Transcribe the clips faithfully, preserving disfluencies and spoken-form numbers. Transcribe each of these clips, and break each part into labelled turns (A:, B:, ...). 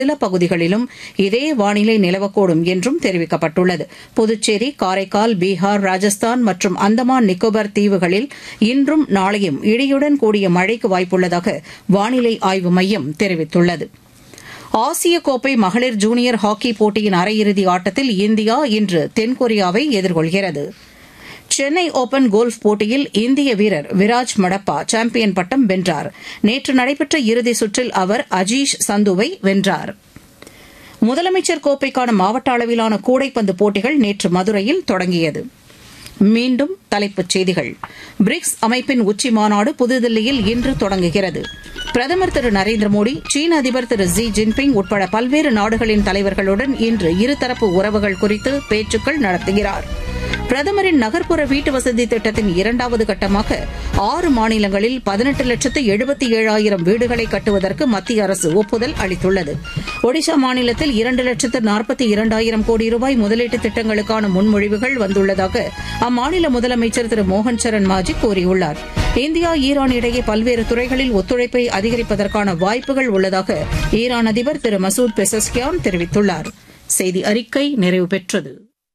A: சில பகுதிகளிலும் இதே வானிலை நிலவக்கூடும் என்றும் தெரிவிக்கப்பட்டுள்ளது. புதுச்சேரி, காரைக்கால், பீகார், ராஜஸ்தான் மற்றும் அந்தமான் நிக்கோபார் தீவுகளில் இன்றும் நாளையும் இடியுடன் கூடிய மழைக்கு வாய்ப்புள்ளதாக வானிலை ஆய்வு மையம் தெரிவித்துள்ளது. ஆசிய கோப்பை மகளிர் ஜூனியர் ஹாக்கி போட்டியின் அரையிறுதி ஆட்டத்தில் இந்தியா இன்று தென்கொரியாவை எதிர்கொள்கிறது. சென்னை ஓபன் கோல்ஃப் போட்டியில் இந்திய வீரர் விராஜ் மடப்பா சாம்பியன் பட்டம் வென்றார். நேற்று நடைபெற்ற இறுதி சுற்றில் அவர் அஜீஷ் சந்துவை வென்றார். முதலமைச்சர் கோப்பைக்கான மாவட்ட அளவிலான கூடைப்பந்து போட்டிகள் நேற்று மதுரையில் தொடங்கியது. மீண்டும் தலைப்புச் செய்திகள். பிரிக்ஸ் அமைப்பின் உச்சி மாநாடு புதுதில்லியில் இன்று தொடங்குகிறது. பிரதமர் திரு நரேந்திர மோடி, சீன அதிபர் திரு ஜி ஜின்பிங் உட்பட பல்வேறு நாடுகளின் தலைவர்களுடன் இன்று இருதரப்பு உறவுகள் குறித்து பேச்சுக்கள் நடத்துகிறார். பிரதமரின் நகர்ப்புற வீட்டு வசதி திட்டத்தின் இரண்டாவது கட்டமாக ஆறு மாநிலங்களில் பதினெட்டு லட்சத்து எழுபத்தி ஏழாயிரம் வீடுகளை கட்டுவதற்கு மத்திய அரசு ஒப்புதல் அளித்துள்ளது. ஒடிஷா மாநிலத்தில் இரண்டு லட்சத்து நாற்பத்தி இரண்டாயிரம் கோடி ரூபாய் முதலீட்டு திட்டங்களுக்கான முன்மொழிவுகள் வந்துள்ளதாக அம்மாநில முதலமைச்சர் திரு மோகன் சரண் மாஜி கூறியுள்ளார். இந்தியா ஈரான் இடையே பல்வேறு துறைகளில் ஒத்துழைப்பை அதிகரிப்பதற்கான வாய்ப்புகள் உள்ளதாக ஈரான் அதிபர் திரு மசூத் பெசஸ்கியான் தெரிவித்துள்ளார். செய்தி அறிக்கை நிறைவு பெற்றது.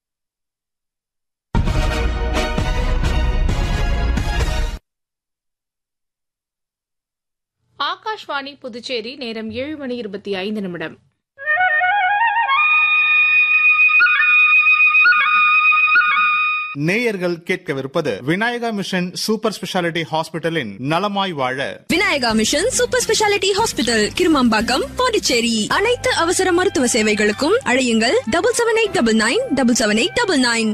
B: ஆகாஷ்வாணி புதுச்சேரி. நேரம் ஏழு மணி இருபத்தி ஐந்து நிமிடம்.
C: நேயர்கள் கேட்கவிருப்பது விநாயகா மிஷன் சூப்பர் ஸ்பெஷாலிட்டி ஹாஸ்பிட்டலின் நலமாய் வாழ.
D: Vinayaka mission super speciality hospital, Kirumampakkam, Pondicherry. அனைத்து அவசர மருத்துவ சேவைகளுக்கும் அழையுங்கள் double seven eight double nine double seven eight double nine.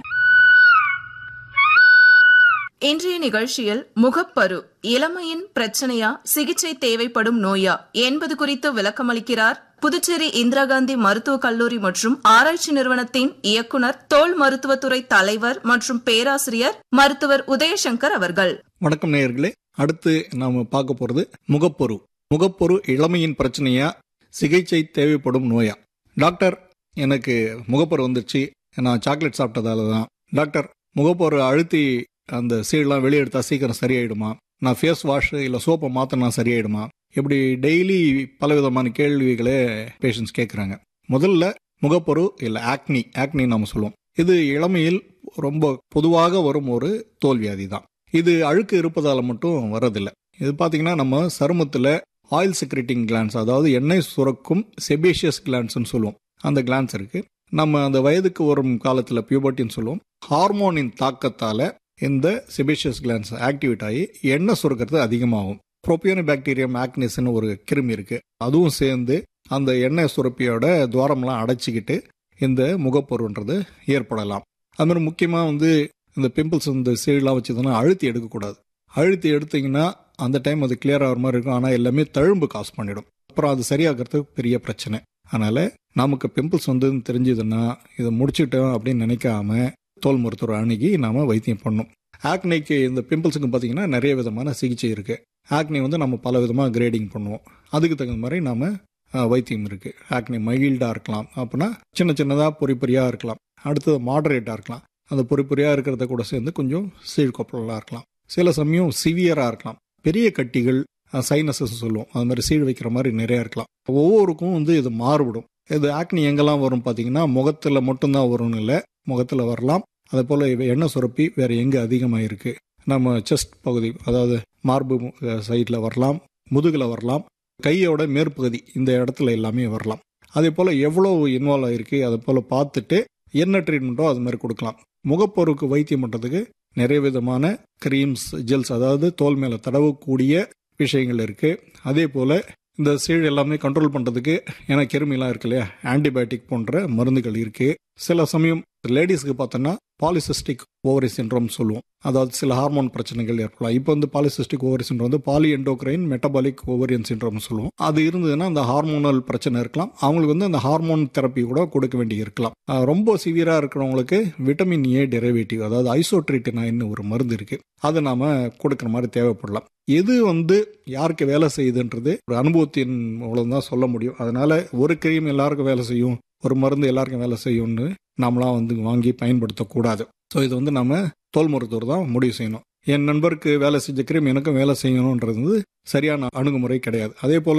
E: இன்றைய நிகழ்ச்சியில் முகப்பரு இளமையின் பிரச்சனையா, சிகிச்சை தேவைப்படும் நோயா என்பது குறித்து விளக்கமளிக்கிறார் புதுச்சேரி இந்திரா காந்தி மருத்துவக் கல்லூரி மற்றும் ஆராய்ச்சி நிறுவனத்தின் இயக்குநர், தோல் மருத்துவத்துறை தலைவர் மற்றும் பேராசிரியர் மருத்துவர் உதயசங்கர் அவர்கள்.
F: வணக்கம் நேயர்களே. அடுத்து நாம பார்க்க போறது முகப்பொரு. முகப்பொரு இளமையின் பிரச்சனையா, சிகிச்சை தேவைப்படும் நோயா? டாக்டர், எனக்கு முகப்பொரு வந்துருச்சு, நான் சாக்லேட் சாப்பிட்டதால தான். டாக்டர், முகப்பொரு அழுத்தி அந்த சீடெல்லாம் வெளியே எடுத்தா சீக்கிரம் சரியாயிடுமா? நான் ஃபேஸ் வாஷ் இல்லை சோப்பை மாற்றினா சரியாயிடுமா? இப்படி டெய்லி பலவிதமான கேள்விகளே பேஷண்ட்ஸ் கேட்குறாங்க. முதல்ல முகப்பொரு இல்லை ஆக்னி, ஆக்னி நாம சொல்லுவோம். இது இளமையில் ரொம்ப பொதுவாக வரும் ஒரு தோல் வியாதி தான். இது அழுக்கு இருப்பதால் மட்டும் வரதில்லை. இது பார்த்தீங்கன்னா நம்ம சருமத்தில் ஆயில் செக்ரேட்டிங் கிளான்ஸ், அதாவது எண்ணெய் சுரக்கும் செபேஷியஸ் கிளான்ஸ்ன்னு சொல்லுவோம், அந்த கிளான்ஸ் இருக்கு. நம்ம அந்த வயதுக்கு வரும் காலத்தில் பியூபர்ட்டின்னு சொல்லுவோம். ஹார்மோனின் தாக்கத்தால் இந்த செபேஷியஸ் கிளான்ஸ் ஆக்டிவேட் ஆகி எண்ணெய் சுரக்கிறது அதிகமாகும். ப்ரோபியோனி பாக்டீரியம் ஆக்னிஸ்ன்னு ஒரு கிருமி இருக்கு, அதுவும் சேர்ந்து அந்த எண்ணெய் சுரப்பியோட துவாரம்லாம் அடைச்சிக்கிட்டு இந்த முகப்பொருன்றது ஏற்படலாம். அது மாதிரி முக்கியமாக வந்து இந்த பிம்பிள்ஸ் இந்த சீடெலாம் வச்சதுன்னா அழுத்தி எடுக்கக்கூடாது. அழுத்தி எடுத்தீங்கன்னா அந்த டைம் அது கிளியர் ஆகிற மாதிரி இருக்கும், ஆனால் எல்லாமே தழும்பு காசு பண்ணிடும். அப்புறம் அது சரியாகிறதுக்கு பெரிய பிரச்சனை. அதனால நமக்கு பிம்பிள்ஸ் வந்து தெரிஞ்சதுன்னா இதை முடிச்சுட்டோம் அப்படின்னு நினைக்காம தோல் மருத்துவரை அணுகி நாம வைத்தியம் பண்ணணும். ஆக்னிக்கு இந்த பிம்பிள்ஸுக்கு பார்த்தீங்கன்னா நிறைய விதமான சிகிச்சை இருக்கு. ஆக்னி வந்து நம்ம பல விதமாக கிரேடிங் பண்ணுவோம், அதுக்கு தகுந்த மாதிரி நாம வைத்தியம் இருக்கு. ஆக்னி மைல்டா இருக்கலாம், அப்படின்னா சின்ன சின்னதாக பொறி பொறியா இருக்கலாம். அடுத்தது மாடரேட்டா இருக்கலாம், அந்த பொறி பொறியா இருக்கிறத கூட சேர்ந்து கொஞ்சம் சீழ்கொப்பலாக இருக்கலாம். சில சமயம் சிவியரா இருக்கலாம், பெரிய கட்டிகள் சைனஸஸ் சொல்லுவோம், அது மாதிரி சீழ் வைக்கிற மாதிரி நிறைய இருக்கலாம். ஒவ்வொருக்கும் வந்து இது மாறுபடும். இது ஆக்னி எங்கெல்லாம் வரும் பார்த்தீங்கன்னா முகத்தில் மட்டும்தான் வரும்னு இல்லை, முகத்தில் வரலாம். அதே போல் எண்ணெய் சுரப்பி வேறு எங்கே அதிகமாக இருக்குது, நம்ம செஸ்ட் பகுதி, அதாவது மார்பு சைடில் வரலாம், முதுகில் வரலாம், கையோட மேற்பகுதி இந்த இடத்துல எல்லாமே வரலாம். அதே போல் எவ்வளோ இன்வால்வ் ஆகிருக்கு அதை போல் பார்த்துட்டு என்ன ட்ரீட்மெண்ட்டோ அது மாதிரி கொடுக்கலாம். முகப்பொருளுக்கு வைத்தியம் பண்ணுறதுக்கு நிறைய விதமான க்ரீம்ஸ், ஜெல்ஸ், அதாவது தோல் மேலே தடவக்கூடிய விஷயங்கள் இருக்குது. அதே போல் இந்த சீழ் எல்லாமே கண்ட்ரோல் பண்ணுறதுக்கு ஏன்னா கிருமிலாம் இருக்கு இல்லையா, ஆன்டிபயோட்டிக் போன்ற மருந்துகள் இருக்குது. சில சமயம் லேடிஸ்க்கு பார்த்தோன்னா பாலிசிஸ்டிக் ஓவரி சிண்ட்ரோம் சொல்லுவோம், அதாவது சில ஹார்மோன் பிரச்சனைகள் ஏற்படலாம். இப்போ வந்து பாலிசிஸ்டிக் ஓவரி சிண்ட்ரோம் வந்து poly endocrine metabolic ovarian syndrome சொல்லுவோம். அது இருந்ததுன்னா அந்த ஹார்மோனல் பிரச்சனை இருக்கலாம், அவங்களுக்கு வந்து அந்த ஹார்மோன் தெரப்பி கூட கொடுக்க வேண்டி இருக்கலாம். ரொம்ப சிவியரா இருக்கிறவங்களுக்கு விட்டமின் ஏ டெரிவேட்டிவ், அதாவது ஐசோட்ரிட்டினாயின்னு ஒரு மருந்து இருக்கு, அதை நாம கொடுக்குற மாதிரி தேவைப்படலாம். எது வந்து யாருக்கு வேலை செய்யுதுன்றது ஒரு அனுபவத்தின் மூலம் தான் சொல்ல முடியும். அதனால ஒரு கிரீம் எல்லாருக்கும் வேலை செய்யும், ஒரு மருந்து எல்லாருக்கும் வேலை செய்யும்னு நாமளாம் வந்து வாங்கி பயன்படுத்தக்கூடாது. ஸோ இது வந்து நம்ம தோல் மருத்துவர் தான் முடிவு செய்யணும். என் நண்பருக்கு வேலை செஞ்ச கிரீம் எனக்கும் வேலை செய்யணுன்றது வந்து சரியான அணுகுமுறை கிடையாது. அதே போல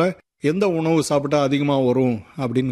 F: எந்த உணவு சாப்பிட்டா அதிகமாக வரும் அப்படின்னு